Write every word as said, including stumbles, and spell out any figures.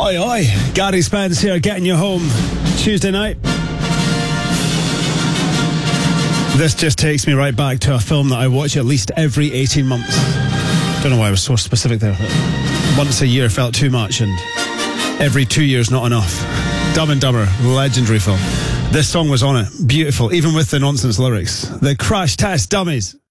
Oi, oi. Gary Spence here, getting you home Tuesday night. This just takes me right back to a film that I watch at least every eighteen months. Don't know why I was so specific there. Once a year felt too much, and every two years not enough. Dumb and Dumber, legendary film. This song was on it. Beautiful, even with the nonsense lyrics. The Crash Test Dummies.